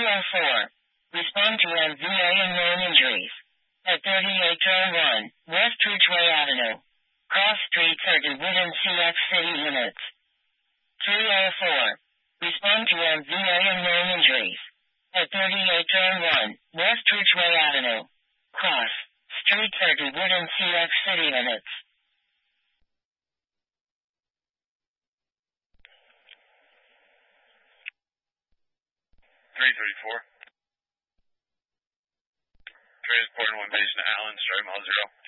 304. Respond to MVA and known injuries. At 3801 West Ridgeway Avenue. Cross Street 30 within CX City limits. 304. Respond to MVA and known injuries. At 3801 West Ridgeway Avenue. Cross Street 30 within CX City limits. 334. Transporting one patient to Allen, straight mile 0.